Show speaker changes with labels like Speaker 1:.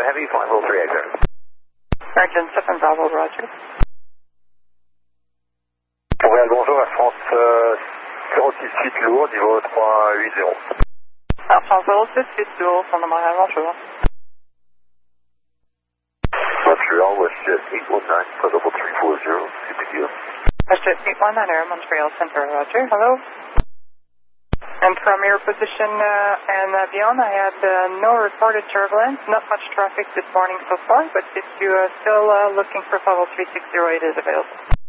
Speaker 1: Heavy, flying level 380.
Speaker 2: American 7 Bravo, roger.
Speaker 1: Montréal, bonjour, Air France 068 lourd, niveau 380.
Speaker 2: Air France 068 lourd, from the Montréal, bonjour.
Speaker 1: Montreal, WestJet 819, flight level 340, CPQ.
Speaker 2: WestJet 819 Air, Montreal Center, roger. Hello. And from your position and beyond, I had no reported turbulence, not much traffic this morning so far, but if you are still looking for level 3608, it is available.